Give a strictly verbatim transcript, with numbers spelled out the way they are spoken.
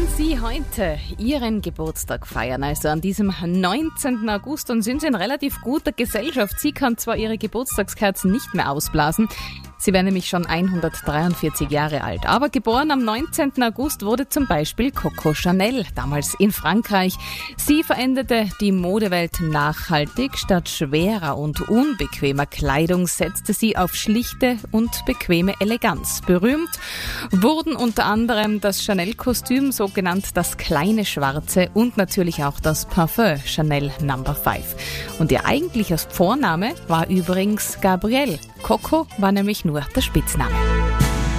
Sie heute Ihren Geburtstag feiern, also an diesem neunzehnten August, dann sind Sie in relativ guter Gesellschaft. Sie kann zwar Ihre Geburtstagskerzen nicht mehr ausblasen, sie wäre nämlich schon hundertdreiundvierzig Jahre alt. Aber geboren am neunzehnten August wurde zum Beispiel Coco Chanel, damals in Frankreich. Sie veränderte die Modewelt nachhaltig. Statt schwerer und unbequemer Kleidung setzte sie auf schlichte und bequeme Eleganz. Berühmt wurden unter anderem das Chanel-Kostüm, so genannt das kleine Schwarze, und natürlich auch das Parfum Chanel Number Five. Und ihr eigentlicher Vorname war übrigens Gabrielle. Coco war nämlich nur der Spitzname.